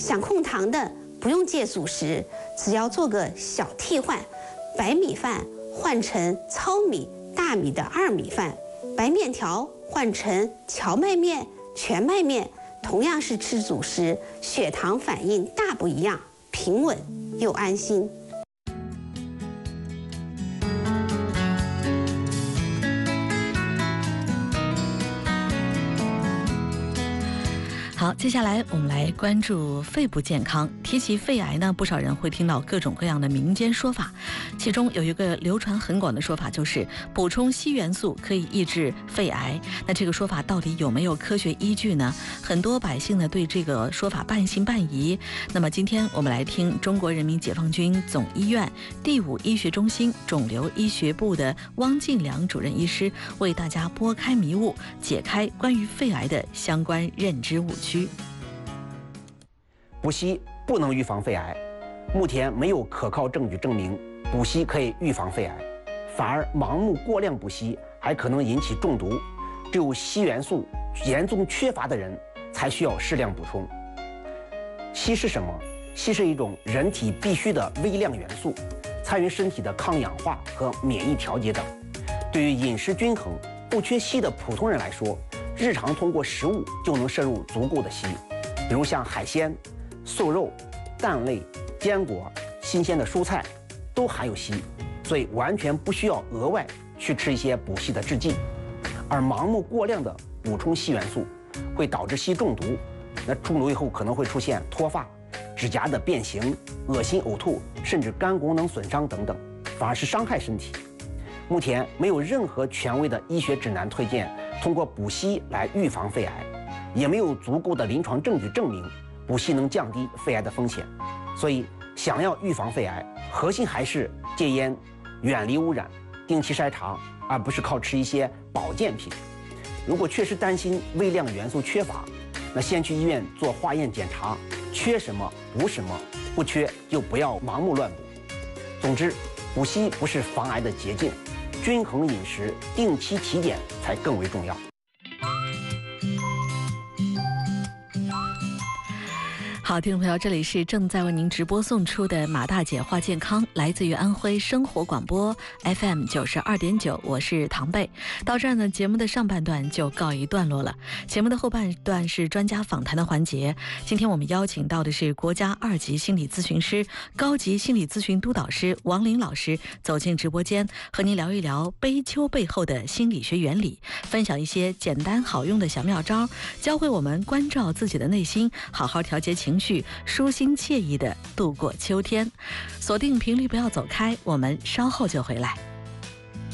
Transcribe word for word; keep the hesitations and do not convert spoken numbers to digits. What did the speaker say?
想控糖的不用戒主食，只要做个小替换，白米饭换成糙米、大米的二米饭，白面条换成荞麦面、全麦面，同样是吃主食，血糖反应大不一样，平稳又安心。 好，接下来我们来关注肺部健康。提起肺癌呢，不少人会听到各种各样的民间说法，其中有一个流传很广的说法，就是补充硒元素可以抑制肺癌。那这个说法到底有没有科学依据呢？很多百姓呢对这个说法半信半疑。那么今天我们来听中国人民解放军总医院第五医学中心肿瘤医学部的汪进良主任医师为大家拨开迷雾，解开关于肺癌的相关认知误区。 补硒不能预防肺癌，目前没有可靠证据证明补硒可以预防肺癌，反而盲目过量补硒还可能引起中毒。只有硒元素严重缺乏的人才需要适量补充。硒是什么？硒是一种人体必需的微量元素，参与身体的抗氧化和免疫调节等。对于饮食均衡、不缺硒的普通人来说，日常通过食物就能摄入足够的硒，比如像海鲜、素肉、蛋类、坚果、新鲜的蔬菜都含有硒，所以完全不需要额外去吃一些补硒的制剂。而盲目过量的补充硒元素会导致硒中毒，那中毒以后可能会出现脱发、指甲的变形、恶心呕吐，甚至肝功能损伤等等，反而是伤害身体。目前没有任何权威的医学指南推荐通过补硒来预防肺癌，也没有足够的临床证据证明补硒能降低肺癌的风险。所以想要预防肺癌，核心还是戒烟、远离污染、定期筛查，而不是靠吃一些保健品。如果确实担心微量元素缺乏，那先去医院做化验检查，缺什么补什么，不缺就不要盲目乱补。总之，补硒不是防癌的捷径，均衡饮食、定期体检才更为重要。 好，听众朋友，这里是正在为您直播送出的马大姐话健康，来自于安徽生活广播 F M 九十二点九，我是唐贝。到这儿呢，节目的上半段就告一段落了。节目的后半段是专家访谈的环节。今天我们邀请到的是国家二级心理咨询师、高级心理咨询督导师王林老师，走进直播间，和您聊一聊悲秋背后的心理学原理，分享一些简单好用的小妙招，教会我们关照自己的内心，好好调节情绪，舒心惬意地度过秋天。锁定频率，不要走开，我们稍后就回来。